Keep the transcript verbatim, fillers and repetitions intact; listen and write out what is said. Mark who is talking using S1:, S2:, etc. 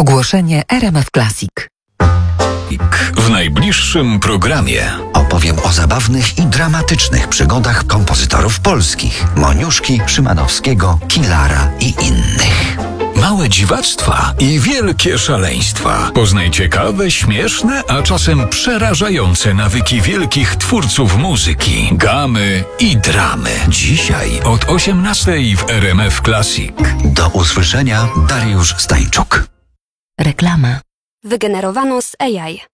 S1: Ogłoszenie R M F Classic.
S2: W najbliższym programie
S3: opowiem o zabawnych i dramatycznych przygodach kompozytorów polskich: Moniuszki, Szymanowskiego, Kilara i innych.
S2: małe dziwactwa i wielkie szaleństwa. Poznaj ciekawe, śmieszne, a czasem przerażające nawyki wielkich twórców muzyki, gamy i dramy. Dzisiaj od osiemnastej w R M F Classic.
S3: Do usłyszenia, Dariusz Stańczuk.
S1: Reklama.
S4: Wygenerowano z A I.